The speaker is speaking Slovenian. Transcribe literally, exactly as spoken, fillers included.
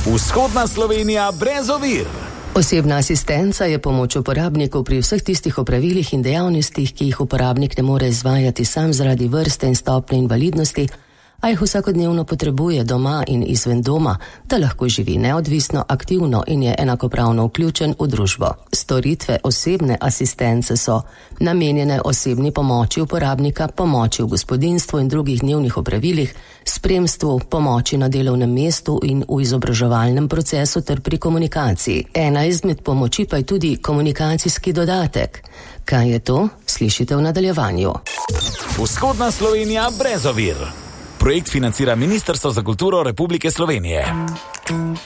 Vzhodna Slovenija brez ovir. Osebna asistenca je pomoč uporabniku pri vseh tistih opravilih in dejavnostih, ki jih uporabnik ne more izvajati sam zaradi vrste in stopnje invalidnosti, a jih vsakodnevno potrebuje doma in izven doma, da lahko živi neodvisno, aktivno in je enakopravno vključen v družbo. Storitve osebne asistence so namenjene osebni pomoči uporabnika, pomoči v gospodinjstvu in drugih dnevnih opravilih, spremstvu, pomoči na delovnem mestu in v izobraževalnem procesu ter pri komunikaciji. Ena izmed pomoči pa je tudi komunikacijski dodatek. Kaj je to? Slišite v nadaljevanju. Vzhodna Slovenija brez ovir. Projekt financira Ministrstvo za kulturo Republike Slovenije.